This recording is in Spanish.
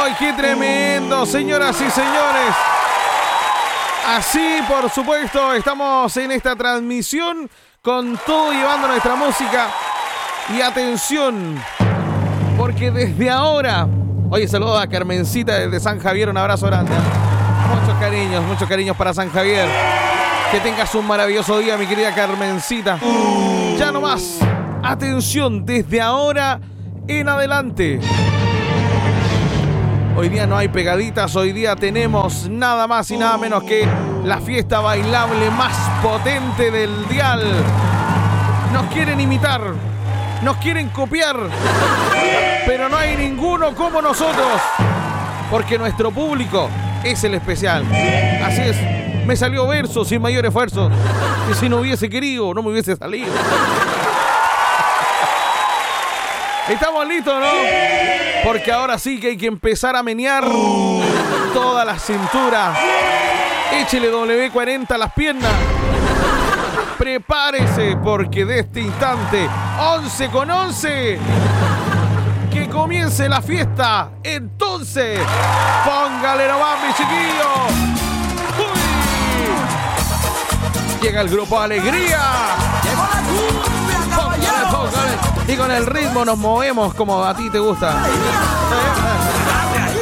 ¡Ay, qué tremendo, señoras y señores! Así, por supuesto, estamos en esta transmisión con todo llevando nuestra música. Y atención, porque desde ahora... Oye, saludos a Carmencita desde San Javier, un abrazo grande. Muchos cariños para San Javier. Que tengas un maravilloso día, mi querida Carmencita. Ya no más. Atención, desde ahora en adelante. Hoy día no hay pegaditas, hoy día tenemos nada más y nada menos que la fiesta bailable más potente del dial. Nos quieren imitar, nos quieren copiar, pero no hay ninguno como nosotros, porque nuestro público es el especial. Así es, me salió verso sin mayor esfuerzo, que si no hubiese querido, no me hubiese salido. ¿Estamos listos, no? Porque ahora sí que hay que empezar a menear toda la cintura. Échele W40 a las piernas. Prepárese, porque de este instante, 11 con 11, que comience la fiesta. Entonces, póngale nomás, mi chiquillo. ¡Uy! Llega el grupo Alegría. Llegó la cumbia, caballeros. Póngale. Y con el ritmo nos movemos como a ti te gusta.